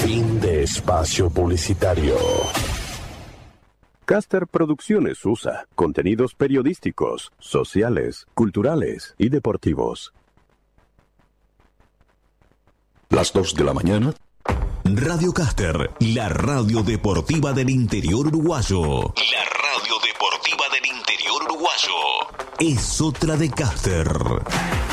Fin de espacio publicitario. Caster Producciones USA. Contenidos periodísticos, sociales, culturales y deportivos. Las 2 de la mañana. Radio Caster, la radio deportiva del interior uruguayo. La radio deportiva del interior uruguayo. Es otra de Caster.